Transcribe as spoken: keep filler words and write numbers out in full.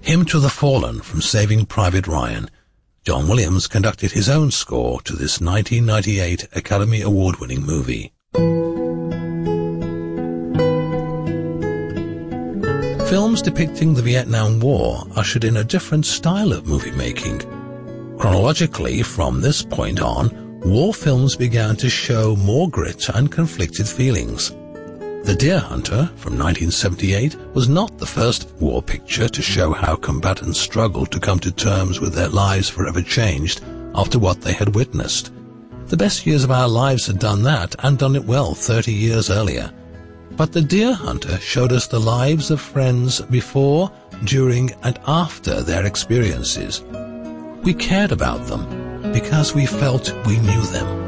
Hymn to the Fallen from Saving Private Ryan. John Williams conducted his own score to this nineteen ninety-eight Academy Award-winning movie. Films depicting the Vietnam War ushered in a different style of movie making. Chronologically, from this point on, war films began to show more grit and conflicted feelings. The Deer Hunter from nineteen seventy-eight was not the first war picture to show how combatants struggled to come to terms with their lives forever changed after what they had witnessed. The Best Years of Our Lives had done that and done it well thirty years earlier. But The Deer Hunter showed us the lives of friends before, during, and after their experiences. We cared about them because we felt we knew them.